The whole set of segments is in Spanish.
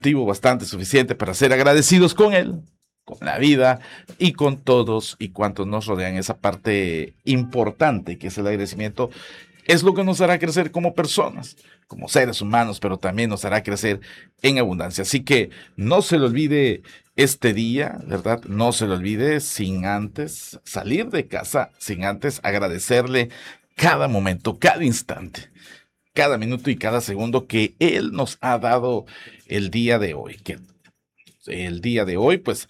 motivo bastante suficiente para ser agradecidos con Él, con la vida y con todos y cuantos nos rodean. Esa parte importante que es el agradecimiento es lo que nos hará crecer como personas, como seres humanos, pero también nos hará crecer en abundancia. Así que no se le olvide este día, ¿verdad? No se le olvide sin antes salir de casa, sin antes agradecerle cada momento, cada instante, cada minuto y cada segundo que Él nos ha dado el día de hoy. Que el día de hoy, pues,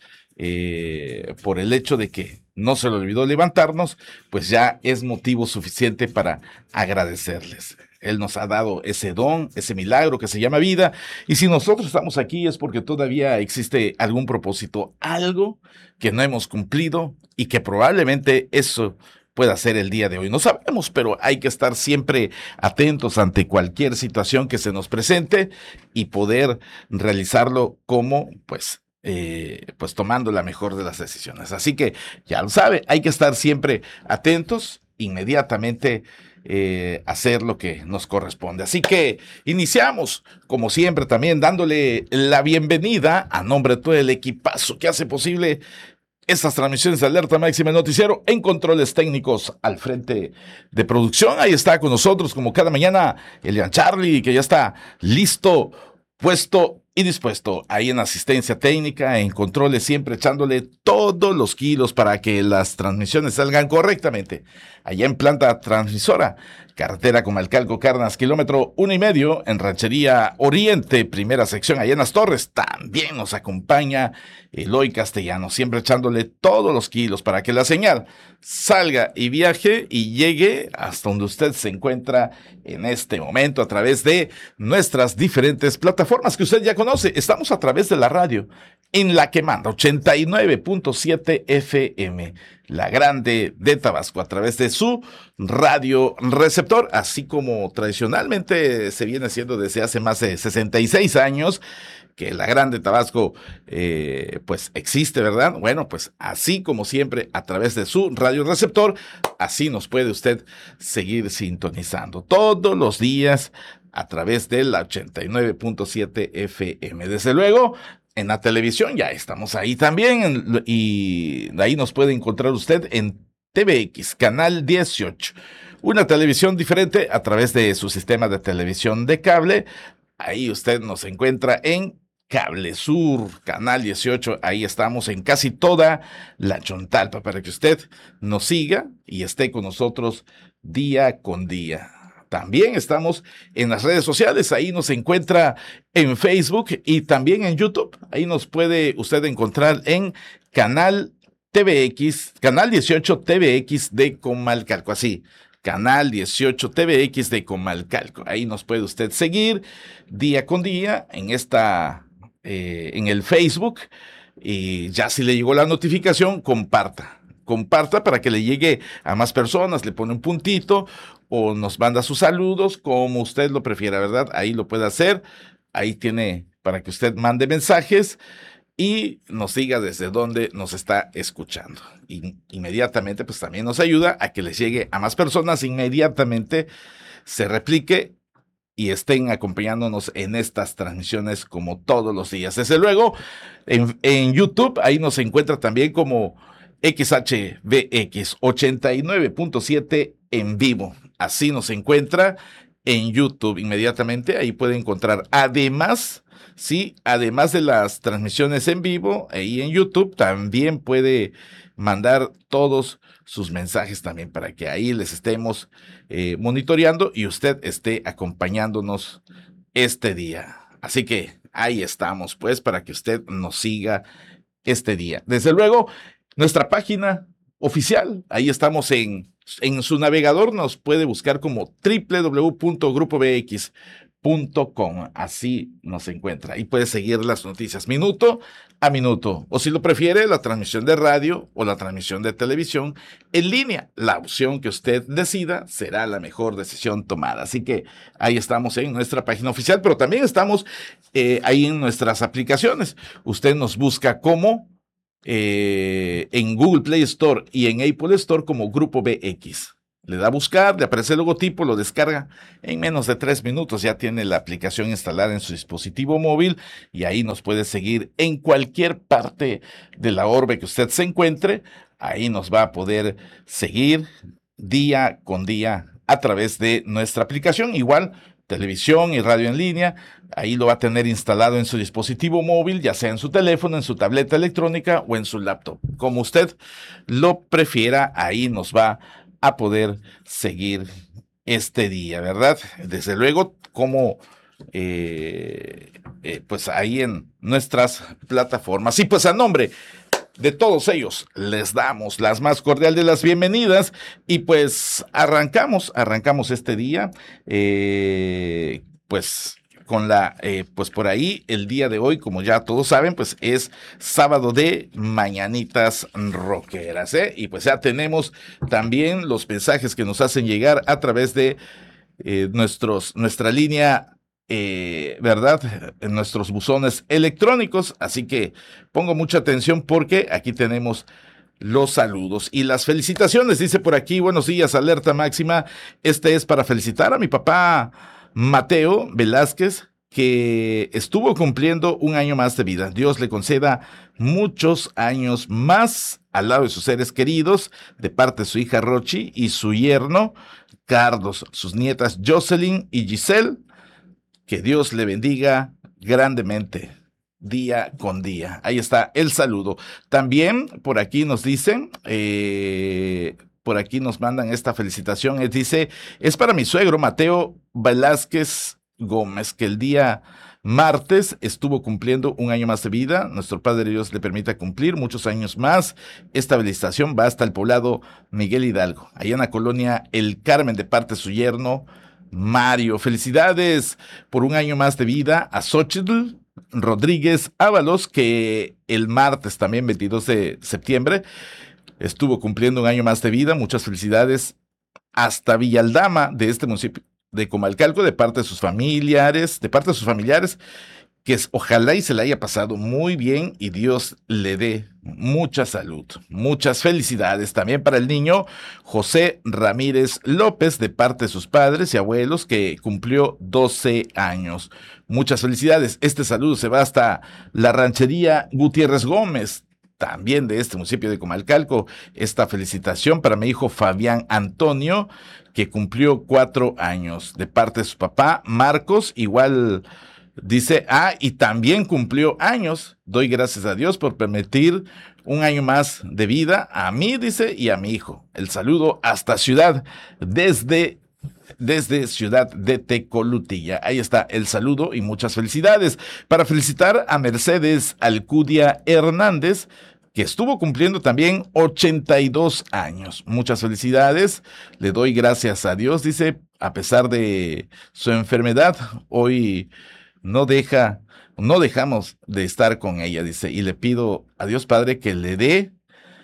por el hecho de que no se le olvidó levantarnos, pues ya es motivo suficiente para agradecerles. Él nos ha dado ese don, ese milagro que se llama vida, y si nosotros estamos aquí es porque todavía existe algún propósito, algo que no hemos cumplido y que probablemente eso pueda ser el día de hoy. No sabemos, pero hay que estar siempre atentos ante cualquier situación que se nos presente y poder realizarlo como, pues tomando la mejor de las decisiones. Así que ya lo sabe, hay que estar siempre atentos, inmediatamente hacer lo que nos corresponde. Así que iniciamos, como siempre, también dándole la bienvenida a nombre de todo el equipazo que hace posible estas transmisiones de Alerta Máxima Noticiero en controles técnicos al frente de producción. Ahí está con nosotros, como cada mañana, Elian Charlie, que ya está listo, puesto y dispuesto ahí en asistencia técnica, en controles, siempre echándole todos los kilos para que las transmisiones salgan correctamente. Allá en planta transmisora, carretera Comalcalco Carnas, kilómetro 1.5, en Ranchería Oriente, primera sección, allá en Las Torres. También nos acompaña Eloy Castellano, siempre echándole todos los kilos para que la señal salga y viaje y llegue hasta donde usted se encuentra en este momento a través de nuestras diferentes plataformas que usted ya conoce. Estamos a través de la radio en la que manda 89.7 FM, la grande de Tabasco, a través de su radio receptor, así como tradicionalmente se viene haciendo desde hace más de 66 años, que la grande Tabasco pues existe, ¿verdad? Bueno, pues así como siempre a través de su radio receptor, así nos puede usted seguir sintonizando todos los días a través de la 89.7 FM. Desde luego, en la televisión ya estamos ahí también y ahí nos puede encontrar usted en TVX, Canal 18, una televisión diferente a través de su sistema de televisión de cable. Ahí usted nos encuentra en Cable Sur, Canal 18, ahí estamos en casi toda la Chontalpa para que usted nos siga y esté con nosotros día con día. También estamos en las redes sociales, ahí nos encuentra en Facebook y también en YouTube. Ahí nos puede usted encontrar en Canal TVX, Canal 18 TVX de Comalcalco, así. Canal 18 TVX de Comalcalco. Ahí nos puede usted seguir día con día en el Facebook. Y ya si le llegó la notificación, comparta para que le llegue a más personas, le pone un puntito o nos manda sus saludos, como usted lo prefiera, ¿verdad? Ahí lo puede hacer, ahí tiene para que usted mande mensajes y nos diga desde dónde nos está escuchando. Y inmediatamente, pues también nos ayuda a que les llegue a más personas, inmediatamente se replique y estén acompañándonos en estas transmisiones como todos los días. Desde luego, en YouTube, ahí nos encuentra también como XHVX 89.7 en vivo. Así nos encuentra en YouTube inmediatamente. Ahí puede encontrar, además de las transmisiones en vivo, ahí en YouTube también puede mandar todos sus mensajes también para que ahí les estemos monitoreando y usted esté acompañándonos este día. Así que ahí estamos, pues, para que usted nos siga este día. Desde luego, nuestra página oficial, ahí estamos en su navegador, nos puede buscar como www.grupobx.com, así nos encuentra y puede seguir las noticias minuto a minuto, o si lo prefiere, la transmisión de radio o la transmisión de televisión en línea. La opción que usted decida será la mejor decisión tomada. Así que ahí estamos en nuestra página oficial, pero también estamos ahí en nuestras aplicaciones. Usted nos busca como en Google Play Store y en Apple Store como Grupo BX. Le da a buscar, le aparece el logotipo, lo descarga en menos de 3 minutos. Ya tiene la aplicación instalada en su dispositivo móvil y ahí nos puede seguir en cualquier parte de la orbe que usted se encuentre. Ahí nos va a poder seguir día con día a través de nuestra aplicación. Igual, televisión y radio en línea. Ahí lo va a tener instalado en su dispositivo móvil, ya sea en su teléfono, en su tableta electrónica o en su laptop. Como usted lo prefiera, ahí nos va a poder seguir este día, ¿verdad? Desde luego, como pues ahí en nuestras plataformas. Y pues a nombre de todos ellos les damos las más cordiales de las bienvenidas y pues arrancamos este día, pues con pues por ahí el día de hoy, como ya todos saben, pues es sábado de mañanitas rockeras, ¿eh? Y pues ya tenemos también los mensajes que nos hacen llegar a través de nuestra línea, ¿verdad? En nuestros buzones electrónicos. Así que pongo mucha atención porque aquí tenemos los saludos y las felicitaciones. Dice por aquí, buenos días, alerta máxima. Este es para felicitar a mi papá Mateo Velázquez, que estuvo cumpliendo un año más de vida. Dios le conceda muchos años más al lado de sus seres queridos, de parte de su hija Rochi y su yerno Carlos, sus nietas Jocelyn y Giselle. Que Dios le bendiga grandemente día con día. Ahí está el saludo. También por aquí nos dicen, por aquí nos mandan esta felicitación. Dice, es para mi suegro Mateo Velázquez Gómez, que el día martes estuvo cumpliendo un año más de vida. Nuestro Padre Dios le permita cumplir muchos años más. Esta felicitación va hasta el poblado Miguel Hidalgo, allá en la colonia El Carmen, de parte de su yerno Mario. Felicidades por un año más de vida a Xochitl Rodríguez Ábalos, que el martes también 22 de septiembre estuvo cumpliendo un año más de vida. Muchas felicidades hasta Villaldama de este municipio de Comalcalco, de parte de sus familiares, que ojalá y se le haya pasado muy bien y Dios le dé mucha salud. Muchas felicidades también para el niño José Ramírez López, de parte de sus padres y abuelos, que cumplió 12 años. Muchas felicidades. Este saludo se va hasta la ranchería Gutiérrez Gómez, también de este municipio de Comalcalco. Esta felicitación para mi hijo Fabián Antonio, que cumplió 4 años, de parte de su papá Marcos. Igual dice, y también cumplió años. Doy gracias a Dios por permitir un año más de vida a mí, dice, y a mi hijo. El saludo hasta Ciudad, desde Ciudad de Tecolutilla. Ahí está el saludo y muchas felicidades. Para felicitar a Mercedes Alcudia Hernández, que estuvo cumpliendo también 82 años. Muchas felicidades. Le doy gracias a Dios, dice, a pesar de su enfermedad, hoy no dejamos de estar con ella, dice, y le pido a Dios Padre que le dé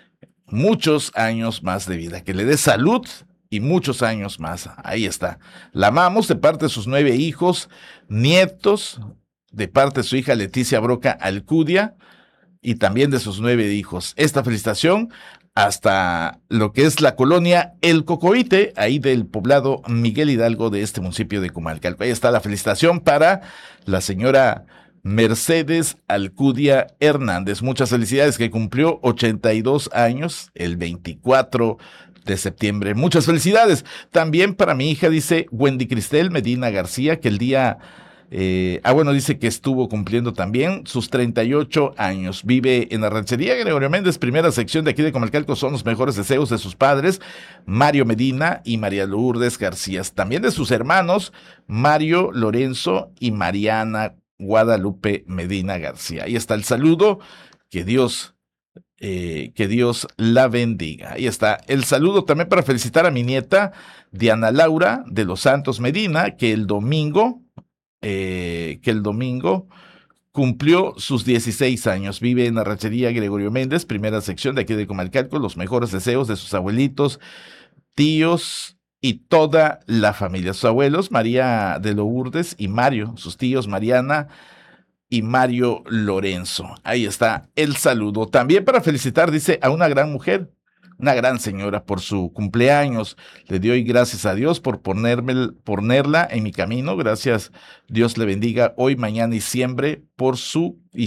muchos años más de vida, que le dé salud y muchos años más. Ahí está. La amamos de parte de sus 9 hijos, nietos, de parte de su hija Leticia Broca Alcudia y también de sus 9 hijos. Esta felicitación hasta lo que es la colonia El Cocoite, ahí del poblado Miguel Hidalgo de este municipio de Comalcalco. Ahí está la felicitación para la señora Mercedes Alcudia Hernández. Muchas felicidades, que cumplió 82 años el 24 de septiembre. Muchas felicidades. También para mi hija, dice Wendy Cristel Medina García, que el día... dice que estuvo cumpliendo también sus 38 años. Vive en la ranchería Gregorio Méndez, primera sección de aquí de Comalcalco. Son los mejores deseos de sus padres, Mario Medina y María Lourdes García. También de sus hermanos, Mario Lorenzo y Mariana Guadalupe Medina García. Ahí está el saludo. Que Dios la bendiga. Ahí está el saludo también para felicitar a mi nieta Diana Laura de los Santos Medina, que el domingo cumplió sus 16 años. Vive en la ranchería Gregorio Méndez, primera sección de aquí de Comalcalco. Los mejores deseos de sus abuelitos, tíos y toda la familia. Sus abuelos, María de Lourdes y Mario, sus tíos Mariana y Mario Lorenzo. Ahí está el saludo. También para felicitar, dice, a una gran mujer, una gran señora, por su cumpleaños. Le doy gracias a Dios por ponerla en mi camino. Gracias, Dios le bendiga hoy, mañana y siempre por su